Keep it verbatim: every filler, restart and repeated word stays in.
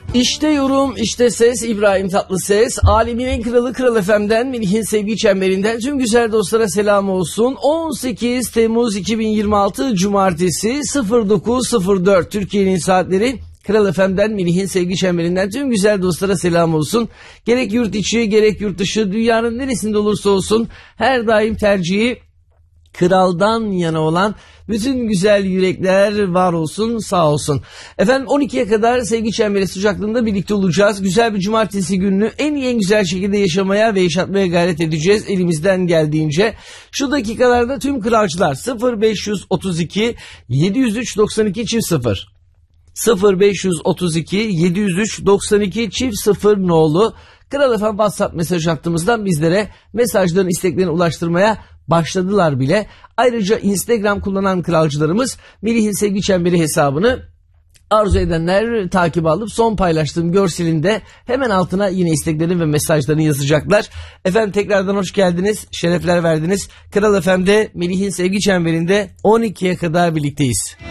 İşte yorum, işte ses, İbrahim Tatlıses. Alemin en kralı Kral F M'den, Melih'in sevgi çemberinden tüm güzel dostlara selam olsun. on sekiz Temmuz iki bin yirmi altı Cumartesi sıfır dokuz sıfır dört Türkiye'nin saatleri. Kral F M'den, Melih'in sevgi çemberinden tüm güzel dostlara selam olsun. Gerek yurt içi, gerek yurt dışı, dünyanın neresinde olursa olsun her daim tercihi kraldan yana olan bütün güzel yürekler var olsun, sağ olsun. Efendim on ikiye kadar sevgi çemberi sıcaklığında birlikte olacağız. Güzel bir cumartesi gününü en iyi en güzel şekilde yaşamaya ve yaşatmaya gayret edeceğiz elimizden geldiğince. Şu dakikalarda tüm kralcılar sıfır beş otuz iki yedi yüz üç doksan iki çift sıfır sıfır beş otuz iki yedi yüz üç doksan iki çift sıfır nolu Kral F M WhatsApp mesaj hattımızdan bizlere mesajların isteklerini ulaştırmaya başladılar bile. Ayrıca Instagram kullanan kralcılarımız Melih'in sevgi çemberi hesabını arzu edenler takip alıp son paylaştığım görselinde hemen altına yine isteklerini ve mesajlarını yazacaklar. Efendim tekrardan hoş geldiniz, şerefler verdiniz. Kral F M'de Melih'in sevgi çemberinde on ikiye kadar birlikteyiz.